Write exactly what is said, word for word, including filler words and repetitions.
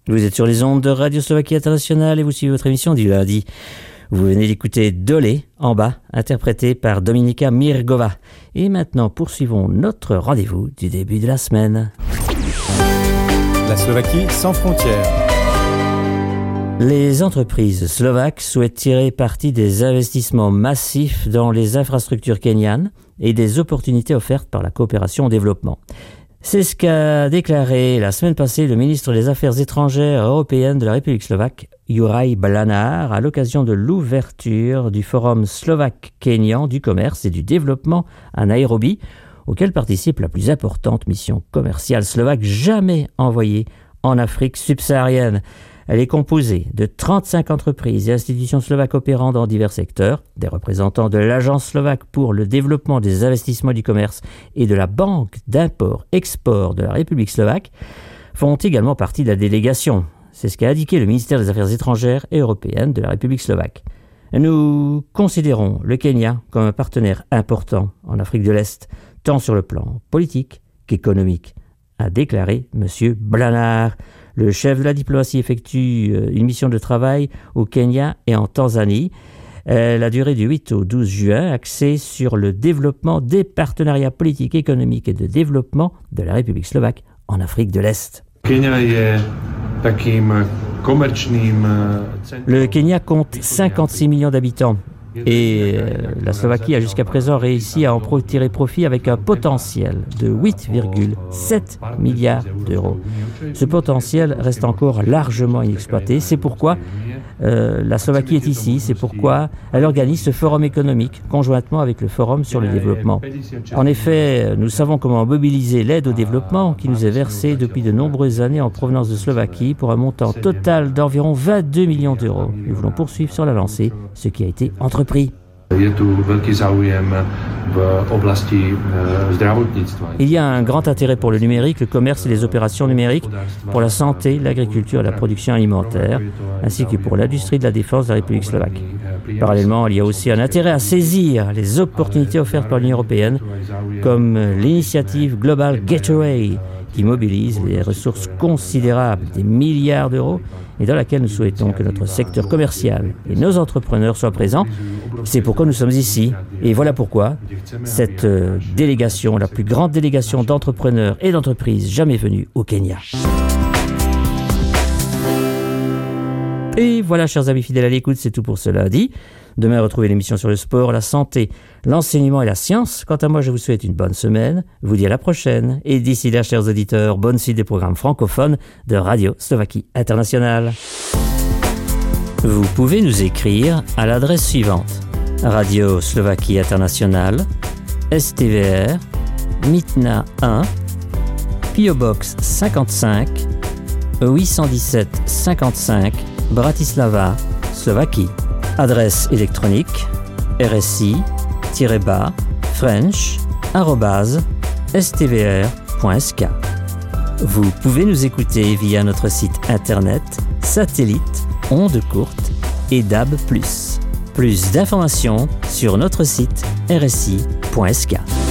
Vous êtes sur les ondes de Radio Slovaquie Internationale et vous suivez votre émission du lundi. Vous venez d'écouter Dolé, en bas, interprété par Dominika Mirgova. Et maintenant, poursuivons notre rendez-vous du début de la semaine. La Slovaquie sans frontières. Les entreprises slovaques souhaitent tirer parti des investissements massifs dans les infrastructures kenyanes et des opportunités offertes par la coopération au développement. C'est ce qu'a déclaré la semaine passée le ministre des Affaires étrangères européennes de la République slovaque, Juraj Blanár, à l'occasion de l'ouverture du Forum slovaque-kényan du commerce et du développement à Nairobi, auquel participe la plus importante mission commerciale slovaque jamais envoyée en Afrique subsaharienne. Elle est composée de trente-cinq entreprises et institutions slovaques opérant dans divers secteurs, des représentants de l'Agence slovaque pour le développement des investissements du commerce et de la Banque d'import-export de la République slovaque font également partie de la délégation. C'est ce qu'a indiqué le ministère des Affaires étrangères et européennes de la République slovaque. Nous considérons le Kenya comme un partenaire important en Afrique de l'Est, tant sur le plan politique qu'économique, a déclaré M. Blanár. Le chef de la diplomatie effectue une mission de travail au Kenya et en Tanzanie. Elle a duré du huit au douze juin, axée sur le développement des partenariats politiques, économiques et de développement de la République slovaque en Afrique de l'Est. Le Kenya compte cinquante-six millions d'habitants. Et la Slovaquie a jusqu'à présent réussi à en tirer profit avec un potentiel de huit virgule sept milliards d'euros. Ce potentiel reste encore largement inexploité. C'est pourquoi euh, la Slovaquie est ici. C'est pourquoi elle organise ce forum économique conjointement avec le forum sur le développement. En effet, nous savons comment mobiliser l'aide au développement qui nous est versée depuis de nombreuses années en provenance de Slovaquie pour un montant total d'environ vingt-deux millions d'euros. Nous voulons poursuivre sur la lancée, ce qui a été entrepris. Il y a un grand intérêt pour le numérique, le commerce et les opérations numériques, pour la santé, l'agriculture et la production alimentaire, ainsi que pour l'industrie de la défense de la République slovaque. Parallèlement, il y a aussi un intérêt à saisir les opportunités offertes par l'Union européenne, comme l'initiative Global Gateway, qui mobilise des ressources considérables, des milliards d'euros, et dans laquelle nous souhaitons que notre secteur commercial et nos entrepreneurs soient présents. C'est pourquoi nous sommes ici. Et voilà pourquoi cette euh, délégation, la plus grande délégation d'entrepreneurs et d'entreprises jamais venue au Kenya. Et voilà, chers amis fidèles à l'écoute, c'est tout pour ce lundi. Demain, retrouvez l'émission sur le sport, la santé, l'enseignement et la science. Quant à moi, je vous souhaite une bonne semaine. Je vous dis à la prochaine. Et d'ici là, chers auditeurs, bonne suite des programmes francophones de Radio Slovaquie Internationale. Vous pouvez nous écrire à l'adresse suivante: Radio Slovaquie Internationale, S T V R, Mitna un, P O Box cinquante-cinq, huit cent dix-sept cinquante-cinq, Bratislava, Slovaquie. Adresse électronique rsi-bas french arobase s t v r point s k. Vous pouvez nous écouter via notre site internet, satellite, ondes courtes et D A B plus. Plus d'informations sur notre site r s i point s k.